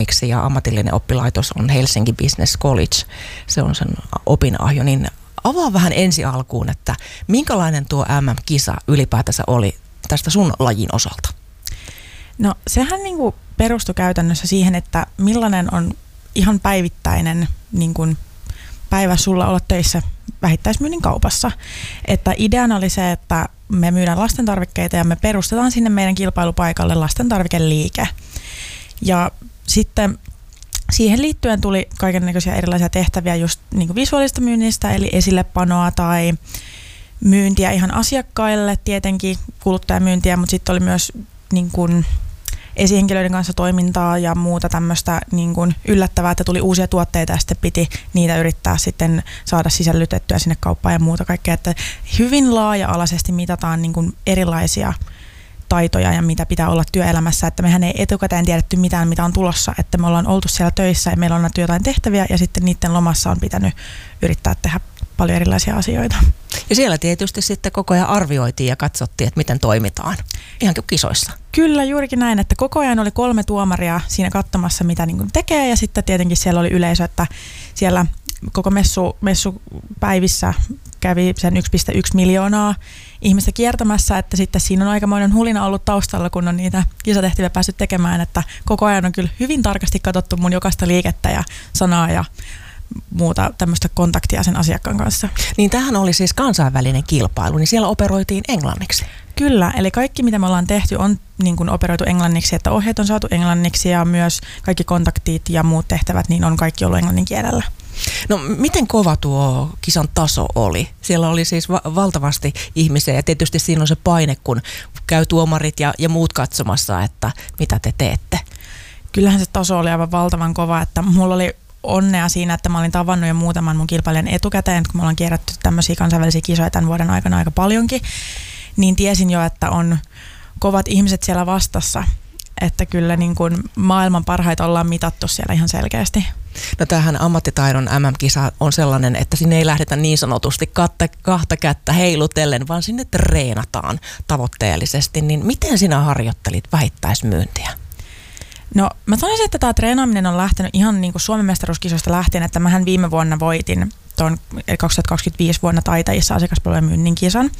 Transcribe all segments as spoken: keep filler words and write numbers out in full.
englanniksi ja ammatillinen oppilaitos on Helsinki Business College. Se on sen opinahjo, niin avaa vähän ensi alkuun, että minkälainen tuo M M-kisa ylipäätänsä oli tästä sun lajin osalta? No sehän niin kuin perustui käytännössä siihen, että millainen on ihan päivittäinen niin kuin päivä sulla olla töissä vähittäismyynnin kaupassa. Että ideana oli se, että me myydään lastentarvikkeita ja me perustetaan sinne meidän kilpailupaikalle lastentarvikeliike. Ja sitten siihen liittyen tuli kaikennäköisiä erilaisia tehtäviä just niin kuin visuaalista myynnistä, eli esillepanoa tai myyntiä ihan asiakkaille, tietenkin kuluttajamyyntiä, mutta sitten oli myös niin kuin esihenkilöiden kanssa toimintaa ja muuta tämmöistä niin kuin yllättävää, että tuli uusia tuotteita ja sitten piti niitä yrittää sitten saada sisällytettyä sinne kauppaan ja muuta kaikkea. Että hyvin laaja-alaisesti mitataan niin kuin erilaisia taitoja ja mitä pitää olla työelämässä, että mehän ei etukäteen tiedetty mitään, mitä on tulossa, että me ollaan oltu siellä töissä ja meillä on annettu jotain tehtäviä ja sitten niiden lomassa on pitänyt yrittää tehdä paljon erilaisia asioita. Ja siellä tietysti sitten koko ajan arvioitiin ja katsottiin, että miten toimitaan, ihan kuin kisoissa. Kyllä, juurikin näin, että koko ajan oli kolme tuomaria siinä katsomassa, mitä niin kuin tekee ja sitten tietenkin siellä oli yleisö, että siellä koko messu, messupäivissä kävi sen yksi pilkku yksi miljoonaa ihmistä kiertämässä, että sitten siinä on aikamoinen hulina ollut taustalla, kun on niitä kisatehtäviä päässyt tekemään, että koko ajan on kyllä hyvin tarkasti katsottu mun jokaista liikettä ja sanaa ja muuta tämmöistä kontaktia sen asiakkaan kanssa. Niin tämähän oli siis kansainvälinen kilpailu, niin siellä operoitiin englanniksi. Kyllä, eli kaikki mitä me ollaan tehty on niin kuin operoitu englanniksi, että ohjeet on saatu englanniksi ja myös kaikki kontaktit ja muut tehtävät niin on kaikki ollut englannin kielellä. No miten kova tuo kisan taso oli? Siellä oli siis va- valtavasti ihmisiä ja tietysti siinä on se paine, kun käy tuomarit ja, ja muut katsomassa, että mitä te teette. Kyllähän se taso oli aivan valtavan kova, että mulla oli onnea siinä, että mä olin tavannut jo muutaman mun kilpailijan etukäteen, kun me ollaan kierrätty tämmöisiä kansainvälisiä kisoja tämän vuoden aikana aika paljonkin, niin tiesin jo, että on kovat ihmiset siellä vastassa, että kyllä niin kuin maailman parhaita ollaan mitattu siellä ihan selkeästi. No tämähän ammattitaidon M M-kisa on sellainen, että sinne ei lähdetä niin sanotusti katta, kahta kättä heilutellen, vaan sinne treenataan tavoitteellisesti. Niin miten sinä harjoittelit vähittäismyyntiä? No mä sanoisin, että tämä treenaaminen on lähtenyt ihan niin kuin Suomen mestaruuskisoista lähtien, että mähän viime vuonna voitin tuon kaksituhattakaksikymmentäviisi vuonna Taitajissa asiakaspalvelumyynnin kisan.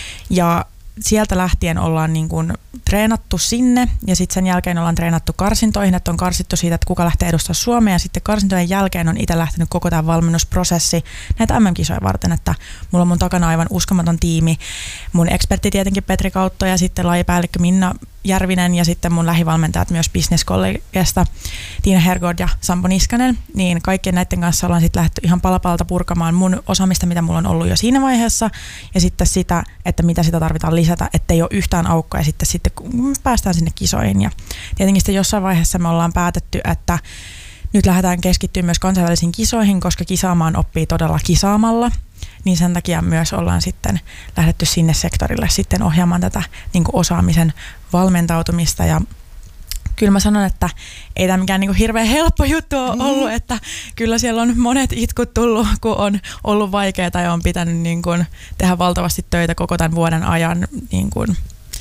Ja sieltä lähtien ollaan niin kuin treenattu sinne ja sitten sen jälkeen ollaan treenattu karsintoihin, että on karsittu siitä, että kuka lähtee edustamaan Suomea ja sitten karsintojen jälkeen on itse lähtenyt koko tämä valmennusprosessi näitä M M-kisoja varten, että mulla on mun takana aivan uskomaton tiimi, mun ekspertti tietenkin Petri Kautto ja sitten lajipäällikkö Minna Järvinen ja sitten mun lähivalmentajat myös business-kollegasta Tiina Hergård ja Sampo Niskanen, niin kaikkien näiden kanssa ollaan sitten lähdetty ihan palapalta purkamaan mun osaamista, mitä mulla on ollut jo siinä vaiheessa ja sitten sitä, että mitä sitä tarvitaan lisätä, ettei ole yhtään aukkoa ja sitten, sitten kun päästään sinne kisoihin ja tietenkin sitten jossain vaiheessa me ollaan päätetty, että nyt lähdetään keskittyä myös kansainvälisiin kisoihin, koska kisaamaan oppii todella kisaamalla. Niin sen takia myös ollaan sitten lähdetty sinne sektorille sitten ohjaamaan tätä niin kuin osaamisen valmentautumista ja kyllä mä sanon, että ei tämä mikään niin kuin hirveän helppo juttu ole ollut, mm. että kyllä siellä on monet itkut tullut, kun on ollut vaikeaa ja on pitänyt niin kuin tehdä valtavasti töitä koko tämän vuoden ajan niin kuin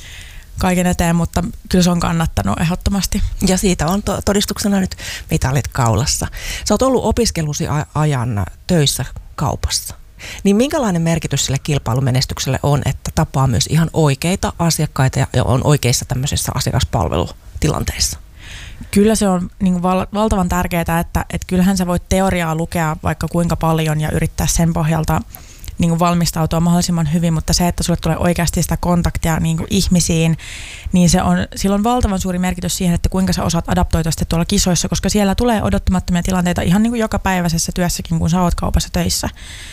kaiken eteen, mutta kyllä se on kannattanut ehdottomasti. Ja siitä on to- todistuksena nyt mitalit kaulassa. Sä oot ollut opiskelusi ajan töissä kaupassa. Niin minkälainen merkitys sille kilpailumenestykselle on, että tapaa myös ihan oikeita asiakkaita ja on oikeissa tämmöisissä asiakaspalvelutilanteissa? Kyllä se on niin kuin val- valtavan tärkeää, että et kyllähän sä voit teoriaa lukea vaikka kuinka paljon ja yrittää sen pohjalta niin kuin valmistautua mahdollisimman hyvin, mutta se, että sulle tulee oikeasti sitä kontaktia niin kuin ihmisiin, niin se on, sillä on valtavan suuri merkitys siihen, että kuinka sä osaat adaptoitua sitten tuolla kisoissa, koska siellä tulee odottamattomia tilanteita ihan niin kuin jokapäiväisessä työssäkin, kun sä oot kaupassa töissä.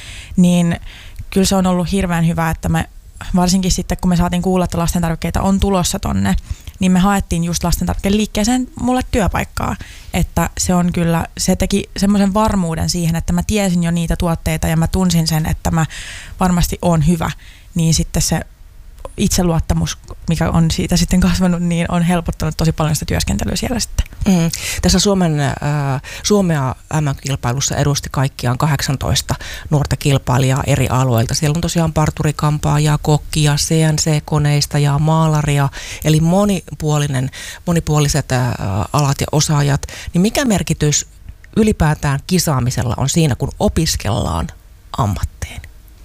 Niin kyllä se on ollut hirveän hyvä, että me varsinkin sitten kun me saatiin kuulla, että lastentarvikkeita on tulossa tonne, niin me haettiin just lastentarvikkeen liikkeeseen mulle työpaikkaa, että se on kyllä, se teki semmoisen varmuuden siihen, että mä tiesin jo niitä tuotteita ja mä tunsin sen, että mä varmasti oon hyvä, niin sitten se itseluottamus, mikä on siitä sitten kasvanut, niin on helpottanut tosi paljon sitä työskentelyä siellä sitten. Mm. Tässä Suomen, äh, Suomea äm äm-kilpailussa edusti kaikkiaan kahdeksantoista nuorta kilpailijaa eri alueilta. Siellä on tosiaan parturikampaajaa, kokkia, C N C-koneista ja maalaria, eli monipuolinen, monipuoliset äh, alat ja osaajat. Niin mikä merkitys ylipäätään kisaamisella on siinä, kun opiskellaan ammattiin?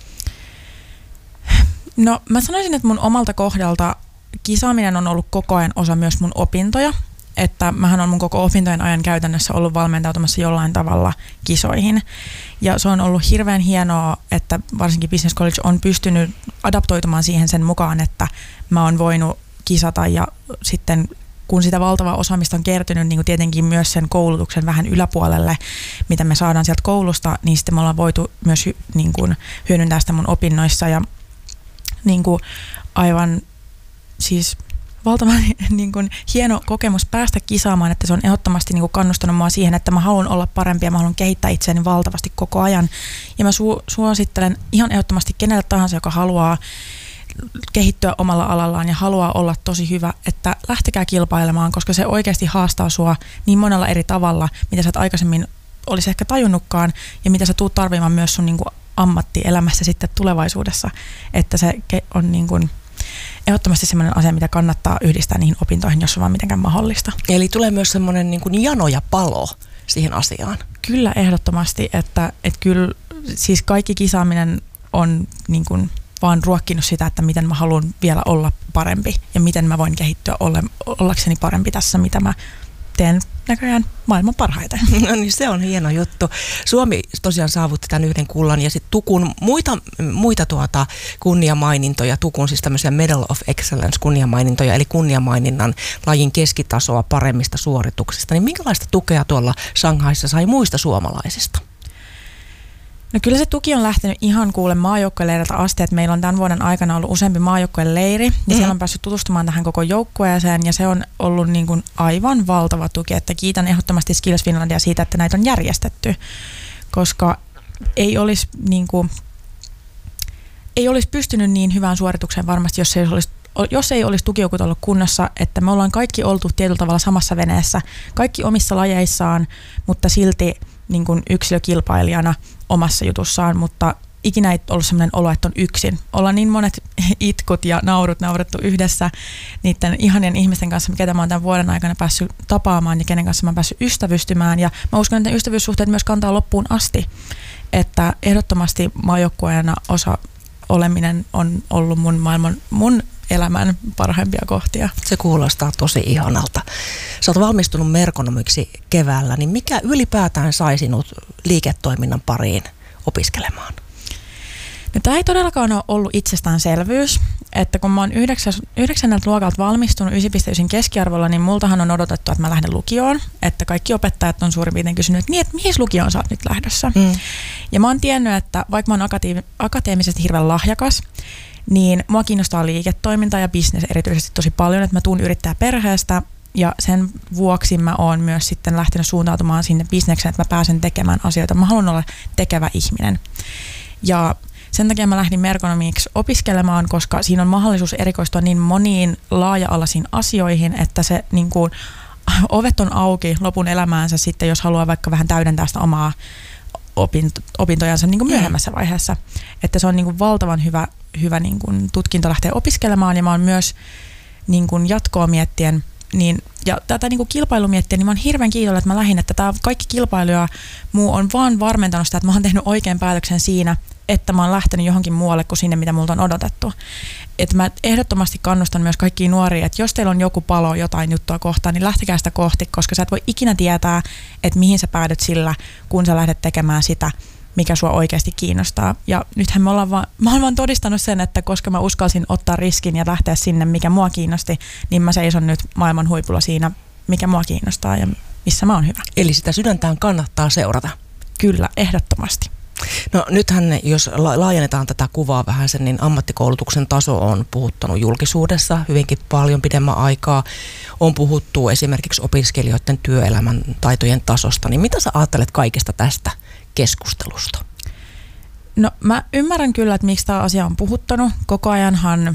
No mä sanoisin, että mun omalta kohdalta kisaaminen on ollut koko ajan osa myös mun opintoja. Että mähän on mun koko opintojen ajan käytännössä ollut valmentautumassa jollain tavalla kisoihin. Ja se on ollut hirveän hienoa, että varsinkin Business College on pystynyt adaptoitumaan siihen sen mukaan, että mä oon voinut kisata ja sitten kun sitä valtavaa osaamista on kertynyt, niin kuin tietenkin myös sen koulutuksen vähän yläpuolelle, mitä me saadaan sieltä koulusta, niin sitten me ollaan voitu myös hy, niin kuin hyödyntää sitä mun opinnoissa ja niin kuin aivan siis valtavan niin kuin hieno kokemus päästä kisaamaan, että se on ehdottomasti niin kuin kannustanut mua siihen, että mä haluan olla parempi ja mä haluan kehittää itseäni valtavasti koko ajan. Ja mä su- suosittelen ihan ehdottomasti kenelle tahansa, joka haluaa kehittyä omalla alallaan ja haluaa olla tosi hyvä, että lähtekää kilpailemaan, koska se oikeasti haastaa sua niin monella eri tavalla, mitä sä et aikaisemmin olisi ehkä tajunnutkaan ja mitä sä tuut tarvimaan myös sun niin kuin ammattielämässä sitten tulevaisuudessa, että se on niin kuin ehdottomasti sellainen asia, mitä kannattaa yhdistää niihin opintoihin, jos on vaan mitenkään mahdollista. Eli tulee myös semmoinen niin kuin jano ja palo siihen asiaan. Kyllä ehdottomasti, että, että kyllä siis kaikki kisaaminen on niin kuin vaan ruokkinut sitä, että miten mä haluan vielä olla parempi ja miten mä voin kehittyä olla, ollakseni parempi tässä, mitä mä teen näköjään maailman parhaiten. No niin, se on hieno juttu. Suomi tosiaan saavutti tämän yhden kullan ja sitten Tukun muita, muita tuota kunniamainintoja, Tukun siis tämmöisiä Medal of Excellence kunniamainintoja, eli kunniamaininnan lajin keskitasoa paremmista suorituksista. Niin minkälaista tukea tuolla Shanghaissa sai muista suomalaisista? No kyllä se tuki on lähtenyt ihan kuule maajoukkueleiriltä asti, että meillä on tämän vuoden aikana ollut useampi maajoukkueleiri, ja mm. siellä on päässyt tutustumaan tähän koko joukkueeseen, ja se on ollut niin kuin aivan valtava tuki, että kiitän ehdottomasti Skills Finlandia siitä, että näitä on järjestetty, koska ei olisi, niin kuin, ei olisi pystynyt niin hyvään suoritukseen varmasti, jos ei olisi jos ei olisi tukijoukot ollut kunnossa, että me ollaan kaikki oltu tietyllä tavalla samassa veneessä, kaikki omissa lajeissaan, mutta silti niin kuin yksilökilpailijana omassa jutussaan, mutta ikinä ei ollut sellainen olo, että on yksin. Ollaan niin monet itkut ja naurut naurettu yhdessä niiden ihanien ihmisten kanssa, ketä mä oon tämän vuoden aikana päässyt tapaamaan ja kenen kanssa mä oon päässyt ystävystymään. Ja mä uskon, että ystävyyssuhteet myös kantaa loppuun asti, että ehdottomasti maajoukkueena osa oleminen on ollut mun maailman, mun elämän parhaimpia kohtia. Se kuulostaa tosi ihanalta. Sä oot valmistunut merkonomiksi keväällä, niin mikä ylipäätään sai sinut liiketoiminnan pariin opiskelemaan? No, tämä ei todellakaan ole ollut itsestäänselvyys, että kun mä oon yhdeksänneltä luokalta valmistunut yhdeksän pilkku yhdeksän keskiarvolla, niin multahan on odotettu, että mä lähden lukioon, että kaikki opettajat on suurin piirtein kysynyt, että, niin, että mihin lukioon sä oot nyt lähdössä. Mm. Ja mä oon tiennyt, että vaikka mä oon akate- akateemisesti hirveän lahjakas, niin mua kiinnostaa liiketoiminta ja business erityisesti tosi paljon, että mä tuun yrittää perheestä ja sen vuoksi mä oon myös sitten lähtenyt suuntautumaan sinne bisnekseen, että mä pääsen tekemään asioita. Mä haluan olla tekevä ihminen. Ja sen takia mä lähdin merkonomiksi opiskelemaan, koska siinä on mahdollisuus erikoistua niin moniin laaja-alaisiin asioihin, että se niin kuin, ovet on auki lopun elämäänsä sitten, jos haluaa vaikka vähän täydentää sitä omaa opinto, opintojansa niin kuin myöhemmässä vaiheessa. Että se on niin kuin valtavan hyvä, hyvä niin kuin tutkinto lähteä opiskelemaan ja mä oon myös niin kuin jatkoa miettien niin, ja tätä niin kuin kilpailu miettien, niin mä oon hirveän kiitollinen, että mä lähdin, että tämä kaikki kilpailu ja muu on vaan varmentanut sitä, että mä oon tehnyt oikean päätöksen siinä, että mä oon lähtenyt johonkin muualle kuin sinne, mitä multa on odotettu. Että mä ehdottomasti kannustan myös kaikkia nuoria, että jos teillä on joku palo jotain juttua kohtaan, niin lähtekää sitä kohti, koska sä et voi ikinä tietää, että mihin sä päädyt sillä, kun sä lähdet tekemään sitä, mikä sua oikeasti kiinnostaa. Ja nythän me ollaan vaan, mä oon vaan todistanut sen, että koska mä uskalsin ottaa riskin ja lähteä sinne, mikä mua kiinnosti, niin mä seison nyt maailman huipulla siinä, mikä mua kiinnostaa ja missä mä oon hyvä. Eli sitä sydäntään kannattaa seurata. Kyllä, ehdottomasti. No nythän, jos laajennetaan tätä kuvaa vähän sen, niin ammattikoulutuksen taso on puhuttanut julkisuudessa hyvinkin paljon pidemmän aikaa. On puhuttu esimerkiksi opiskelijoiden työelämän taitojen tasosta. Niin mitä sä ajattelet kaikesta tästä keskustelusta? No mä ymmärrän kyllä, että miksi tämä asia on puhuttanut. Koko ajanhan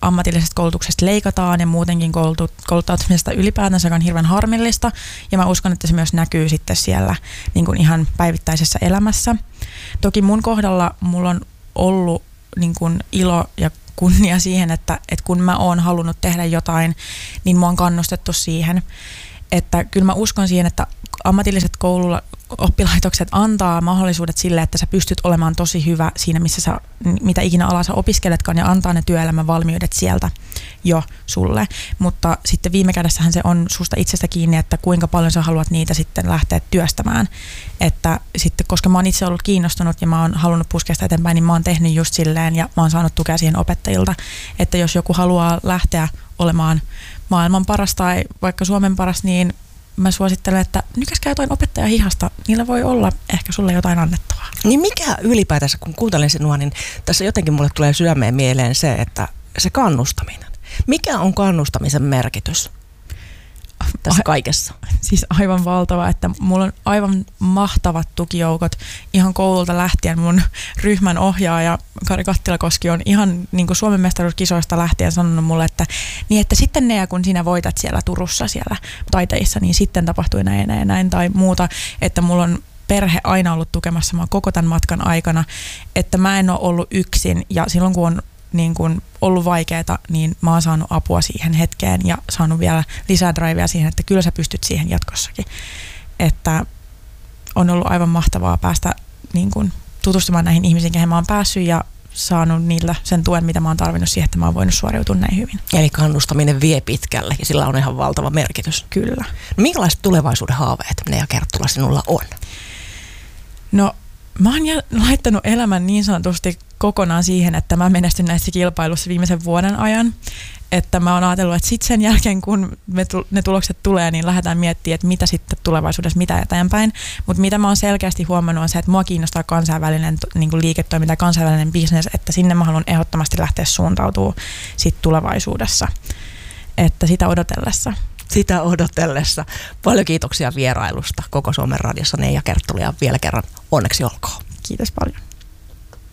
ammatillisesta koulutuksesta leikataan ja muutenkin koulutu, kouluttautumisesta ylipäätänsä, joka on hirveän harmillista. Ja mä uskon, että se myös näkyy sitten siellä niin kuin ihan päivittäisessä elämässä. Toki mun kohdalla mulla on ollut niin kuin ilo ja kunnia siihen, että, että kun mä oon halunnut tehdä jotain, niin mua on kannustettu siihen. Että kyllä mä uskon siihen, että ammatilliset koululla oppilaitokset antaa mahdollisuudet sille, että sä pystyt olemaan tosi hyvä siinä, missä sä, mitä ikinä alaa sä opiskeletkaan, ja antaa ne työelämän valmiudet sieltä jo sulle. Mutta sitten viime kädessähän se on susta itsestä kiinni, että kuinka paljon sä haluat niitä sitten lähteä työstämään. Että sitten, koska mä oon itse ollut kiinnostunut ja mä oon halunnut puskea sitä eteenpäin, niin mä oon tehnyt just silleen ja mä oon saanut tukea siihen opettajilta, että jos joku haluaa lähteä olemaan maailman paras tai vaikka Suomen paras, niin mä suosittelen, että nykäskää jotain opettaja hihasta. Niillä voi olla ehkä sulle jotain annettavaa. Niin mikä ylipäätänsä, kun kuuntelen sinua, niin tässä jotenkin mulle tulee sydämeen mieleen se, että se kannustaminen. Mikä on kannustamisen merkitys tässä kaikessa? Siis aivan valtava, että mulla on aivan mahtavat tukijoukot ihan koululta lähtien. Mun ryhmän ohjaaja Kari Kattilakoski on ihan niin kuin Suomen mestaruuskisoista lähtien sanonut mulle, että, niin että sitten ne, kun sinä voitat siellä Turussa siellä taiteissa, niin sitten tapahtui näin ja näin, näin tai muuta, että mulla on perhe aina ollut tukemassa mua koko tämän matkan aikana, että mä en ole ollut yksin ja silloin kun on niin kun ollut vaikeaa, niin mä oon saanut apua siihen hetkeen ja saanut vielä lisää drivea siihen, että kyllä sä pystyt siihen jatkossakin. Että on ollut aivan mahtavaa päästä niin kun tutustumaan näihin ihmisiin, kehen mä oon päässyt ja saanut niillä sen tuen, mitä mä oon tarvinnut siihen, että mä oon voinut suoriutua näin hyvin. Eli kannustaminen vie pitkälle ja sillä on ihan valtava merkitys. Kyllä. No, minkälaiset tulevaisuuden haaveet Nea Kerttula sinulla on? No mä oon laittanut elämän niin sanotusti kokonaan siihen, että mä menestyn näissä kilpailussa viimeisen vuoden ajan. Että mä oon ajatellut, että sitten sen jälkeen, kun me tu- ne tulokset tulee, niin lähdetään miettimään, että mitä sitten tulevaisuudessa, mitä eteenpäin. Mutta mitä mä oon selkeästi huomannut on se, että mua kiinnostaa kansainvälinen niin kuin liiketoiminta ja kansainvälinen business, että sinne mä haluan ehdottomasti lähteä suuntautumaan sit tulevaisuudessa. Että sitä odotellessa. Sitä odotellessa. Paljon kiitoksia vierailusta Koko Suomen Radiossa Nea Kerttula ja vielä kerran onneksi olkoon. Kiitos paljon.